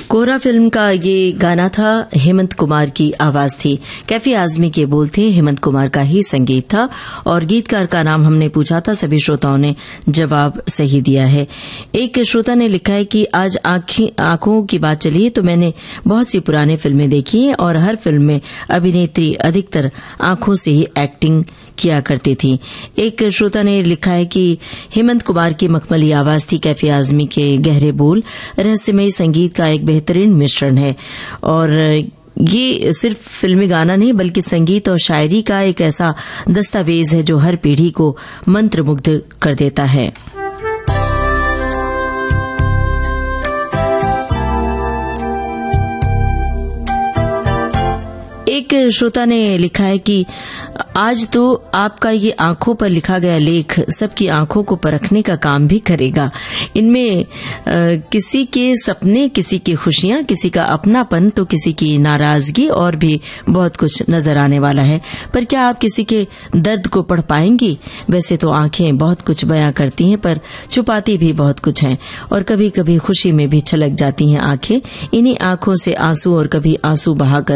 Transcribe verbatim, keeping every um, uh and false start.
कोहरा फिल्म का ये गाना था, हेमंत कुमार की आवाज थी। कैफी आजमी के बोल थे, हेमंत कुमार का ही संगीत था और गीतकार का नाम हमने पूछा था, सभी श्रोताओं ने जवाब सही दिया है। एक श्रोता ने लिखा है कि आज आंखों की बात चली है तो मैंने बहुत सी पुरानी फिल्में देखी हैं और हर फिल्म में अभिनेत्री अधिकतर आंखों से ही एक्टिंग किया करती थी। एक श्रोता ने लिखा है कि हेमंत कुमार की मखमली आवाज थी, कैफी आजमी के गहरे बोल रहस्यमयी संगीत का एक बेहतरीन मिश्रण है। और ये सिर्फ फिल्मी गाना नहीं बल्कि संगीत और शायरी का एक ऐसा दस्तावेज है जो हर पीढ़ी को मंत्रमुग्ध कर देता है। एक श्रोता ने लिखा है कि आज तो आपका ये आंखों पर लिखा गया लेख सबकी आंखों को परखने का काम भी करेगा। इनमें आ, किसी के सपने, किसी की खुशियां, किसी का अपनापन तो किसी की नाराजगी और भी बहुत कुछ नजर आने वाला है। पर क्या आप किसी के दर्द को पढ़ पाएंगी? वैसे तो आंखें बहुत कुछ बयां करती हैं पर छुपाती भी बहुत कुछ हैं और कभी कभी खुशी में भी छलक जाती हैं आंखें। इन्हीं आंखों से आंसू और कभी आंसू बहाकर